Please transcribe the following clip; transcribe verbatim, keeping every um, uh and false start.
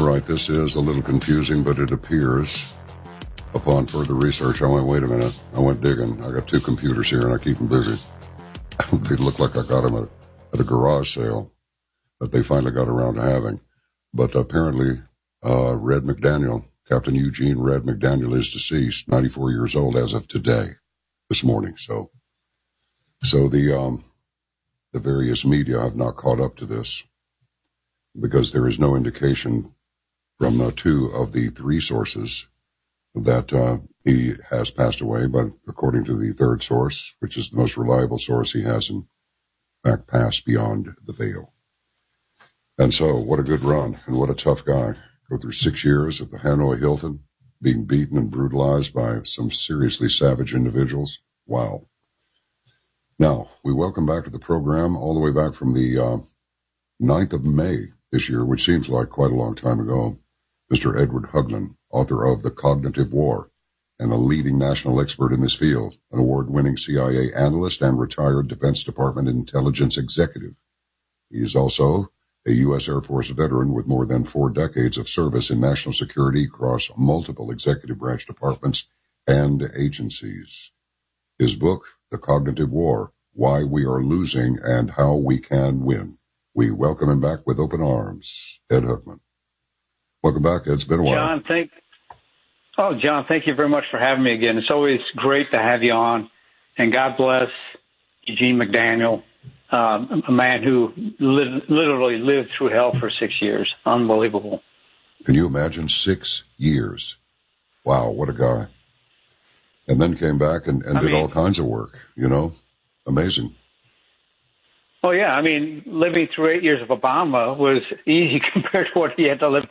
All right, this is a little confusing, but it appears, upon further research, I went, wait a minute, I went digging. I got two computers here, and I keep them busy. They look like I got them at, at a garage sale that they finally got around to having. But apparently, uh, Red McDaniel, Captain Eugene Red McDaniel, is deceased, ninety-four years old as of today, this morning. So, so the um, the various media have not caught up to this because there is no indication from uh, two of the three sources that uh, he has passed away. But according to the third source, which is the most reliable source, he has in fact passed beyond the veil. And so, what a good run, and what a tough guy. Go through six years at the Hanoi Hilton, being beaten and brutalized by some seriously savage individuals. Wow. Now, we welcome back to the program, all the way back from the uh, ninth of May this year, which seems like quite a long time ago, Mister Edward Haugland, author of The Cognitive War, and a leading national expert in this field, an award-winning C I A analyst and retired Defense Department intelligence executive. He is also a U S Air Force veteran with more than four decades of service in national security across multiple executive branch departments and agencies. His book, The Cognitive War, Why We Are Losing and How We Can Win. We welcome him back with open arms. Ed Haugland. Welcome back, Ed. It's been a while. John, thank, oh, John, thank you very much for having me again. It's always great to have you on. And God bless Eugene McDaniel. Um, a man who li- literally lived through hell for six years. Unbelievable. Can you imagine six years? Wow, what a guy. And then came back and, and did mean, all kinds of work, you know? Amazing. Oh, yeah. I mean, living through eight years of Obama was easy compared to what he had to live